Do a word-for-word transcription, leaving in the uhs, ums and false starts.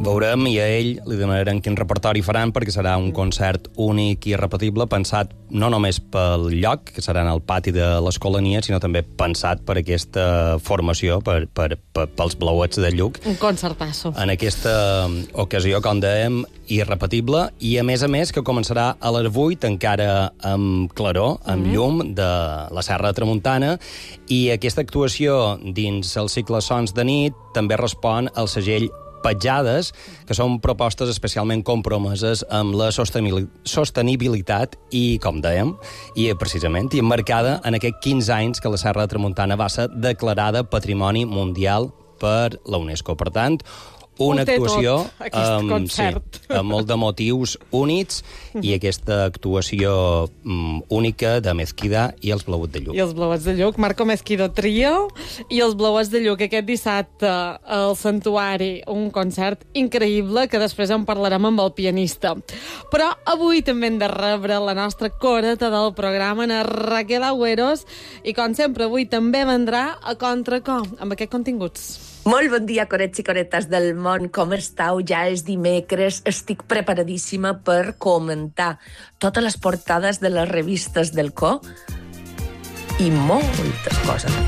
Veurem i a ell li demanarem quin repertori faran perquè serà un concert únic i irrepetible, pensat no només pel lloc, que serà en el pati de l'Escolania, sinó també pensat per aquesta formació, per, per, per, pels Blauets de Lluc. Un concertasso. En aquesta ocasió, com dèiem, irrepetible, i a més a més que començarà a les vuit, encara amb claror, amb mm-hmm. llum, de la Serra de Tramuntana, i aquesta actuació dins el cicle Sons de nit també respon al segell Petjades, que són propostes especialment compromeses amb la sostenibilitat i, com dèiem, i precisament, i emmarcada en aquests quinze anys que la Serra de Tramuntana va ser declarada Patrimoni Mundial per la UNESCO. Per tant, una actuació tot, amb, sí, amb molt de motius únics i aquesta actuació um, única de Mezquida i els Blauets de Lluc. I els Blauets de Lluc, Marco Mezquida Trio i els Blauets de Lluc aquest dissabte al Santuari, un concert increïble que després en parlarem amb el pianista. Però avui també hem de rebre la nostra coreta del programa, na Raquel Agüeros, i com sempre avui també vendrà a Contracor amb aquests continguts. Molt bon dia, corets i coretes del món. Com estàu? Ja és dimecres. Estic preparadíssima per comentar totes les portades de les revistes del Co i moltes coses més.